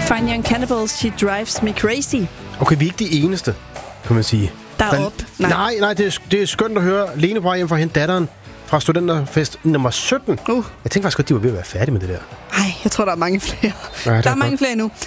Fine Young Cannibals, She Drives Me Crazy. Okay, vi er ikke de eneste, kan man sige. Der er op. Nej, det er skønt at høre Lene på vej hjem fra hende datteren fra studenterfest nummer 17. Jeg tænkte faktisk godt, de var ved at være færdige med det der. Nej, jeg tror, der er mange flere. Ja, der er mange flere nu.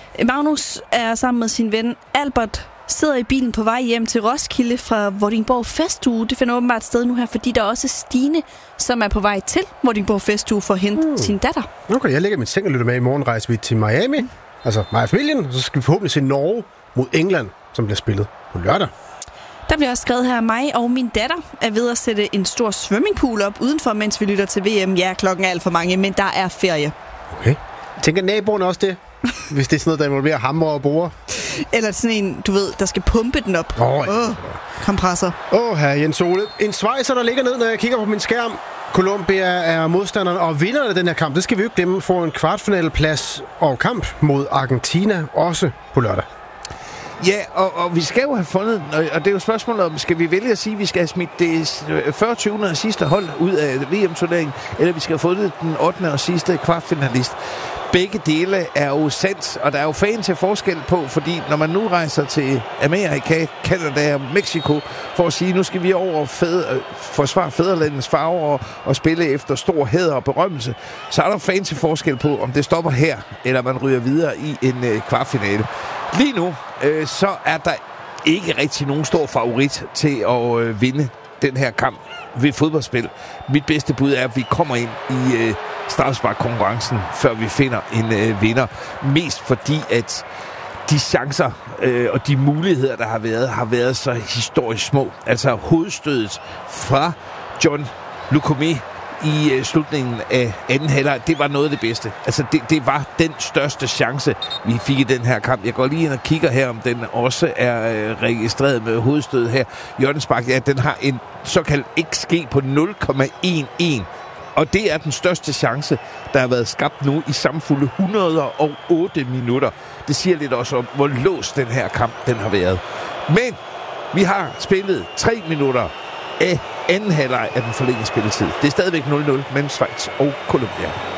Magnus er sammen med sin ven Albert, sidder i bilen på vej hjem til Roskilde fra Vordingborg Festuge. Det finder åbenbart sted nu her, fordi der er også Stine, som er på vej til Vordingborg Festuge for at hente sin datter. Okay, jeg lægger mit seng og lytter med. I morgen rejser vi til Miami, altså mig og familien, og så skal vi forhåbentlig se Norge mod England, som bliver spillet på lørdag. Der bliver også skrevet her, at mig og min datter er ved at sætte en stor swimmingpool op udenfor, mens vi lytter til VM. Ja, klokken er alt for mange, men der er ferie. Okay. Tænker naboerne også det? Hvis det er sådan noget, der involverer hammer og borer? Eller sådan en, du ved, der skal pumpe den op. Kompressor. Herre Jens Ole. En svejser, der ligger ned, når jeg kigger på min skærm. Colombia er modstanderen og vinderne af den her kamp. Det skal vi jo ikke glemme, for en kvartfinaleplads og kamp mod Argentina, også på lørdag. Ja, og vi skal jo have fundet, og det er jo spørgsmålet om, skal vi vælge at sige, at vi skal have smidt det 40. og sidste hold ud af VM-turneringen, eller vi skal have fundet den 8. og sidste kvartfinalist. Begge dele er jo sandt, og der er jo fan til forskel på, fordi når man nu rejser til Amerika, Canada og Mexico, for at sige, nu skal vi over forsvare fædrelandets farver og spille efter stor hæder og berømmelse, så er der fan til forskel på, om det stopper her, eller man ryger videre i en kvartfinale. Lige nu, så er der ikke rigtig nogen stor favorit til at vinde den her kamp ved fodboldspil. Mit bedste bud er, at vi kommer ind i straffespark-konkurrencen, før vi finder en vinder. Mest fordi, at de chancer og de muligheder, der har været så historisk små. Altså hovedstødet fra John Lucomé i slutningen af anden halvleg, det var noget af det bedste. Altså, det var den største chance, vi fik i den her kamp. Jeg går lige ind og kigger her, om den også er registreret med hovedstød her. Hjørnespark, ja, den har en såkaldt XG på 0,11. Og det er den største chance, der har været skabt nu i samfulde 108 minutter. Det siger lidt også om, hvor låst den her kamp den har været. Men vi har spillet 3 minutter af anden halvleg af den forlængede spilletid. Det er stadigvæk 0-0 mellem Schweiz og Colombia.